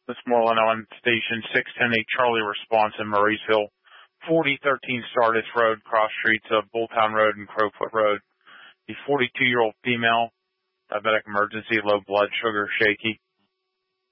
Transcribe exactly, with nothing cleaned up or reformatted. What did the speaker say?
This Moreland on station six ten eight Charlie response in Murraysville. forty thirteen Stardust Road, cross streets of Bulltown Road and Crowfoot Road. The forty-two-year-old female, diabetic emergency, low blood sugar, shaky.